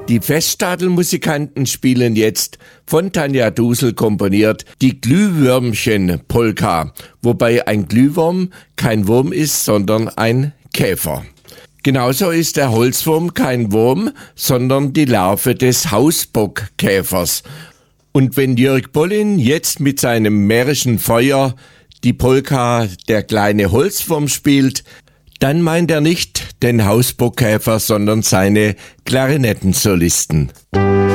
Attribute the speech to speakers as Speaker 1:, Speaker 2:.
Speaker 1: Die Feststadelmusikanten spielen jetzt, von Tanja Dusel komponiert, die Glühwürmchen-Polka, wobei ein Glühwurm kein Wurm ist, sondern ein Käfer. Genauso ist der Holzwurm kein Wurm, sondern die Larve des Hausbockkäfers. Und wenn Jörg Bollin jetzt mit seinem mährischen Feuer die Polka Der kleine Holzwurm spielt, dann meint er nicht den Hausbockkäfer, sondern seine Klarinettensolisten.